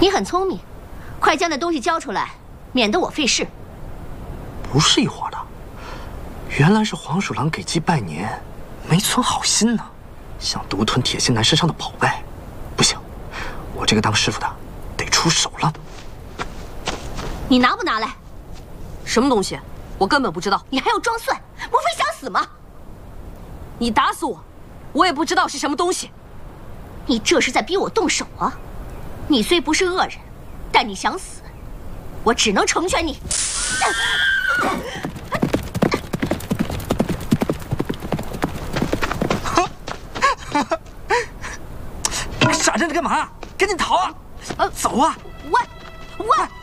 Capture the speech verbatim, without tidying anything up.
你很聪明，快将那东西交出来，免得我费事。 不是一伙的，原来是黄鼠狼给鸡拜年，没存好心呢，想独吞铁心男身上的宝贝。不行，我这个当师傅的得出手了。 你拿不拿来？ 什么东西？我根本不知道。 你还要装蒜？莫非想死吗？ 你打死我，我也不知道是什么东西。 你这是在逼我动手啊！你虽不是恶人，但你想死，我只能成全你。 傻站着干嘛？赶紧逃啊！走啊！ 喂喂！